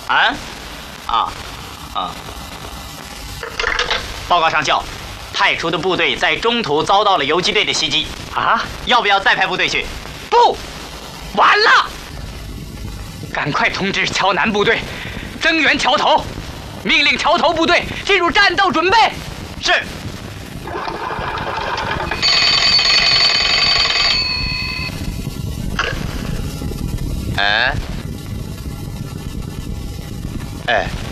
啊？啊啊！报告上校，派出的部队在中途遭到了游击队的袭击。啊？要不要再派部队去？不，完了！赶快通知桥南部队，增援桥头，命令桥头部队进入战斗准备。是。哎。